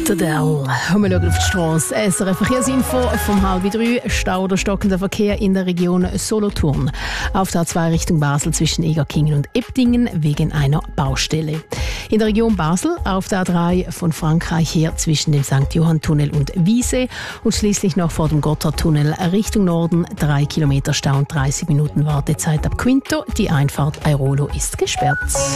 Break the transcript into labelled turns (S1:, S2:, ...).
S1: Tadel. Und wir schauen auf die Strasse. SRF Verkehrsinfo vom 2:30. Stau oder stockender Verkehr in der Region Solothurn. Auf der A2 Richtung Basel zwischen Egerkingen und Ebdingen wegen einer Baustelle. In der Region Basel auf der A3 von Frankreich her zwischen dem St. Johann-Tunnel und Wiese. Und schließlich noch vor dem Gotthardtunnel Richtung Norden 3 Kilometer Stau und 30 Minuten Wartezeit ab Quinto. Die Einfahrt Airolo ist gesperrt.